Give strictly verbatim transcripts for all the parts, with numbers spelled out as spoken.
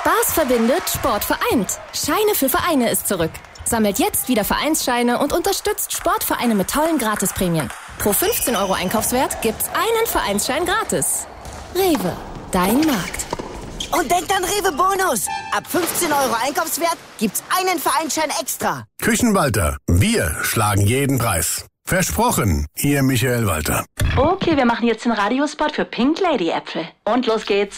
Spaß verbindet, Sport vereint. Scheine für Vereine ist zurück. Sammelt jetzt wieder Vereinsscheine und unterstützt Sportvereine mit tollen Gratisprämien. Pro fünfzehn Euro Einkaufswert gibt's einen Vereinsschein gratis. Rewe, dein Markt. Und denkt an Rewe Bonus. Ab fünfzehn Euro Einkaufswert gibt's einen Vereinsschein extra. Küchenwalter, wir schlagen jeden Preis. Versprochen, Ihr Michael Walter. Okay, wir machen jetzt den Radiospot für Pink Lady Äpfel. Und los geht's.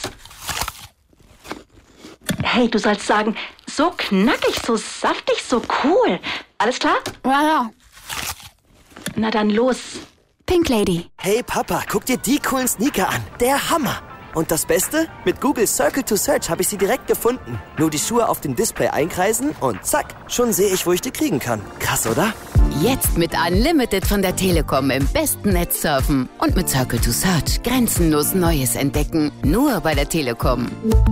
Hey, du sollst sagen, so knackig, so saftig, so cool. Alles klar? Ja, ja. Na dann los. Pink Lady. Hey Papa, guck dir die coolen Sneaker an. Der Hammer. Und das Beste? Mit Google Circle to Search habe ich sie direkt gefunden. Nur die Schuhe auf dem Display einkreisen und zack, schon sehe ich, wo ich die kriegen kann. Krass, oder? Jetzt mit Unlimited von der Telekom im besten Netz surfen. Und mit Circle to Search grenzenlos Neues entdecken. Nur bei der Telekom.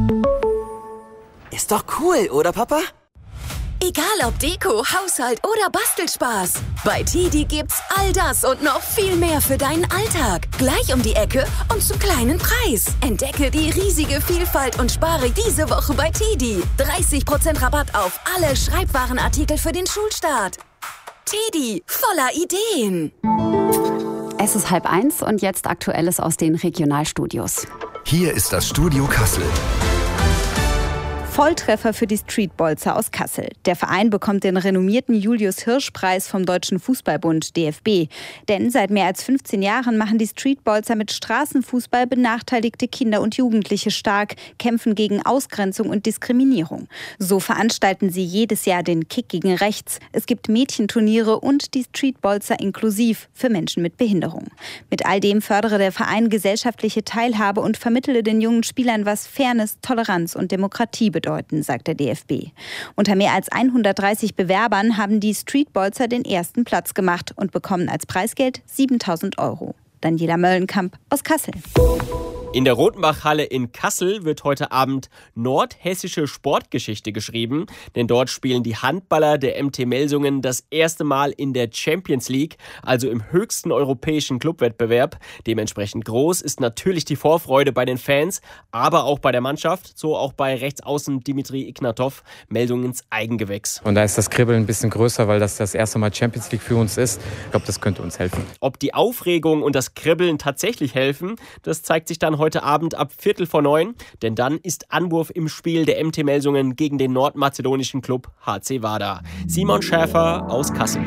Ist doch cool, oder Papa? Egal ob Deko, Haushalt oder Bastelspaß. Bei Tidi gibt's all das und noch viel mehr für deinen Alltag. Gleich um die Ecke und zum kleinen Preis. Entdecke die riesige Vielfalt und spare diese Woche bei Tidi. dreißig Prozent Rabatt auf alle Schreibwarenartikel für den Schulstart. Tidi, voller Ideen. Es ist halb eins und jetzt Aktuelles aus den Regionalstudios. Hier ist das Studio Kassel. Volltreffer für die Streetbolzer aus Kassel. Der Verein bekommt den renommierten Julius-Hirsch-Preis vom Deutschen Fußballbund D F B. Denn seit mehr als fünfzehn Jahren machen die Streetbolzer mit Straßenfußball benachteiligte Kinder und Jugendliche stark, kämpfen gegen Ausgrenzung und Diskriminierung. So veranstalten sie jedes Jahr den Kick gegen Rechts. Es gibt Mädchenturniere und die Streetbolzer inklusiv für Menschen mit Behinderung. Mit all dem fördere der Verein gesellschaftliche Teilhabe und vermittele den jungen Spielern, was Fairness, Toleranz und Demokratie bedeutet. bedeuten, sagt der D F B. Unter mehr als hundertdreißig Bewerbern haben die Streetbolzer den ersten Platz gemacht und bekommen als Preisgeld siebentausend Euro. Daniela Möllenkamp aus Kassel. In der Rotenbach-Halle in Kassel wird heute Abend nordhessische Sportgeschichte geschrieben, denn dort spielen die Handballer der M T Melsungen das erste Mal in der Champions League, also im höchsten europäischen Clubwettbewerb. Dementsprechend groß ist natürlich die Vorfreude bei den Fans, aber auch bei der Mannschaft, so auch bei Rechtsaußen Dimitri Ignatov, Melsungens Eigengewächs. Und da ist das Kribbeln ein bisschen größer, weil das das erste Mal Champions League für uns ist. Ich glaube, das könnte uns helfen. Ob die Aufregung und das Kribbeln tatsächlich helfen, das zeigt sich dann heute Abend ab Viertel vor neun, denn dann ist Anwurf im Spiel der M T Melsungen gegen den nordmazedonischen Club H C Vardar. Simon Schäfer aus Kassel.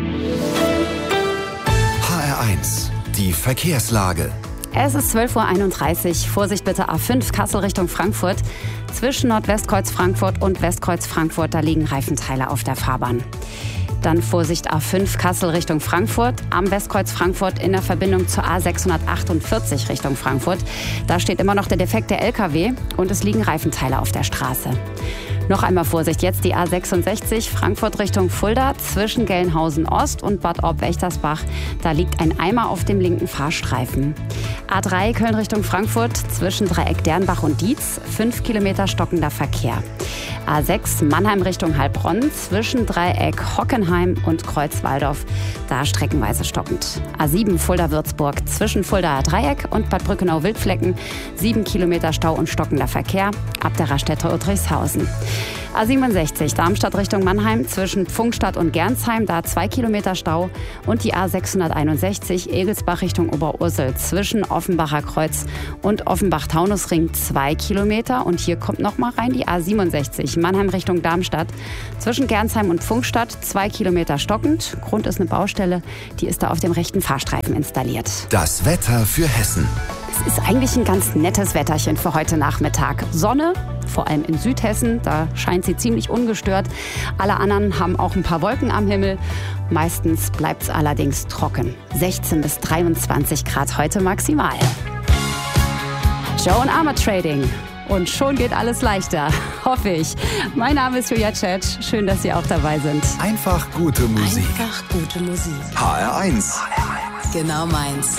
H R eins, die Verkehrslage. Es ist zwölf Uhr einunddreißig. Vorsicht bitte A fünf Kassel Richtung Frankfurt. Zwischen Nordwestkreuz Frankfurt und Westkreuz Frankfurt, da liegen Reifenteile auf der Fahrbahn. Dann Vorsicht A fünf Kassel Richtung Frankfurt. Am Westkreuz Frankfurt in der Verbindung zur A sechshundertachtundvierzig Richtung Frankfurt. Da steht immer noch der defekte L K W und es liegen Reifenteile auf der Straße. Noch einmal Vorsicht, jetzt die A sechsundsechzig Frankfurt Richtung Fulda zwischen Gelnhausen Ost und Bad Orb-Wächtersbach. Da liegt ein Eimer auf dem linken Fahrstreifen. A drei Köln Richtung Frankfurt zwischen Dreieck Dernbach und Dietz, fünf Kilometer stockender Verkehr. A sechs Mannheim Richtung Heilbronn zwischen Dreieck Hockenheim und Kreuz-Walldorf, da streckenweise stockend. A sieben Fulda-Würzburg zwischen Fuldaer Dreieck und Bad Brückenau-Wildflecken, sieben Kilometer Stau und stockender Verkehr ab der Raststätte Udrichshausen. A siebenundsechzig Darmstadt Richtung Mannheim zwischen Pfungstadt und Gernsheim, da zwei Kilometer Stau. Und die A sechshunderteinundsechzig Egelsbach Richtung Oberursel zwischen Offenbacher Kreuz und Offenbach-Taunusring, zwei Kilometer. Und hier kommt noch mal rein die A siebenundsechzig Mannheim Richtung Darmstadt zwischen Gernsheim und Pfungstadt, zwei Kilometer stockend. Grund ist eine Baustelle, die ist da auf dem rechten Fahrstreifen installiert. Das Wetter für Hessen. Es ist eigentlich ein ganz nettes Wetterchen für heute Nachmittag. Sonne, vor allem in Südhessen, da scheint sie ziemlich ungestört. Alle anderen haben auch ein paar Wolken am Himmel. Meistens bleibt es allerdings trocken. sechzehn bis dreiundzwanzig Grad heute maximal. Joe und Armour Trading. Und schon geht alles leichter, hoffe ich. Mein Name ist Julia Tschetsch. Schön, dass Sie auch dabei sind. Einfach gute Musik. Einfach gute Musik. H R eins. Genau meins.